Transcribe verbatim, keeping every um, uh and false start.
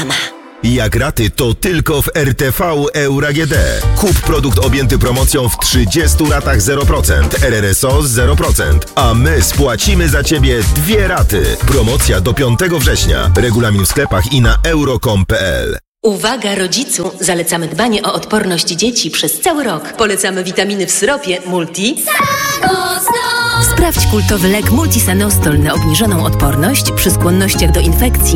sama. Jak raty, to tylko w R T V Euro A G D. Kup produkt objęty promocją w trzydziestu ratach zero procent, R R S O zero procent, a my spłacimy za Ciebie dwie raty. Promocja do piątego września. Regulamin w sklepach i na euro kropka com kropka p l. Uwaga rodzicu! Zalecamy dbanie o odporność dzieci przez cały rok. Polecamy witaminy w syropie Multi. Sprawdź kultowy lek Multisanostol na obniżoną odporność przy skłonnościach do infekcji